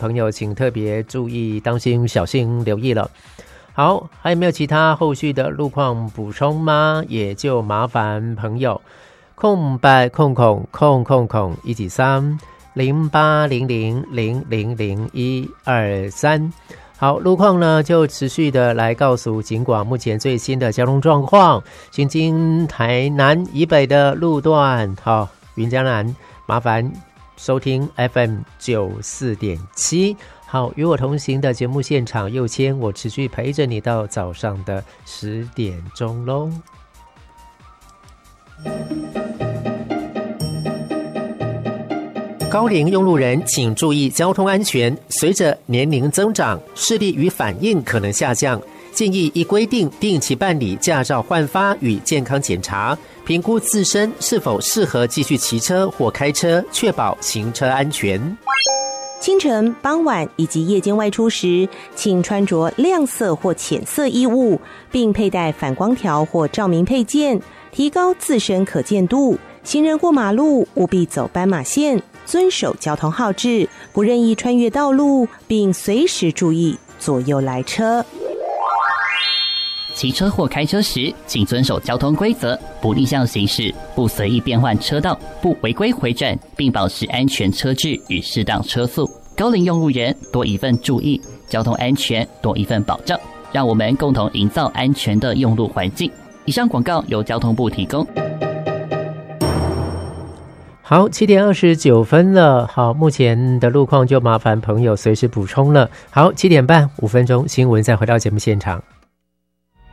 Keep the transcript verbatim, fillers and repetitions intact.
朋友请特别注意，当心小心留意了。好，还有没有其他后续的路况补充吗？也就麻烦朋友空白空空空空空一几三零八零零零零零一二三。好，路况呢就持续的来告诉警广目前最新的交通状况。行经台南以北的路段，好，云嘉南麻烦收听 F M 九十四点七。好，与我同行的节目现场右谦，我持续陪着你到早上的十点钟喽。高龄用路人请注意交通安全，随着年龄增长，视力与反应可能下降，建议依规定定期办理驾照换发与健康检查，评估自身是否适合继续骑车或开车，确保行车安全。 清晨、傍晚以及夜间外出时，请穿着亮色或浅色衣物，并佩戴反光条或照明配件，提高自身可见度。行人过马路务必走斑马线，遵守交通号志，不任意穿越道路，并随时注意左右来车。 骑车或开车时，请遵守交通规则，不逆向行驶，不随意变换车道，不违规回转，并保持安全车距与适当车速。高龄用路人多一份注意，交通安全多一份保障，让我们共同营造安全的用路环境。以上广告由交通部提供。 好，七点二十九分了。好，目前的路况就麻烦朋友随时补充了。好，七点半五分钟新闻再回到节目现场。